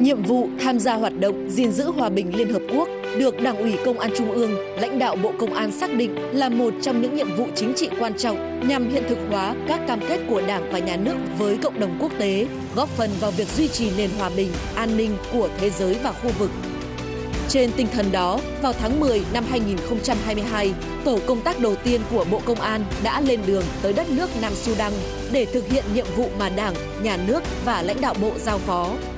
Nhiệm vụ tham gia hoạt động gìn giữ hòa bình Liên Hợp Quốc được Đảng ủy Công an Trung ương, lãnh đạo Bộ Công an xác định là một trong những nhiệm vụ chính trị quan trọng nhằm hiện thực hóa các cam kết của Đảng và Nhà nước với cộng đồng quốc tế, góp phần vào việc duy trì nền hòa bình, an ninh của thế giới và khu vực. Trên tinh thần đó, vào tháng 10 năm 2022, tổ công tác đầu tiên của Bộ Công an đã lên đường tới đất nước Nam Sudan để thực hiện nhiệm vụ mà Đảng, Nhà nước và lãnh đạo Bộ giao phó.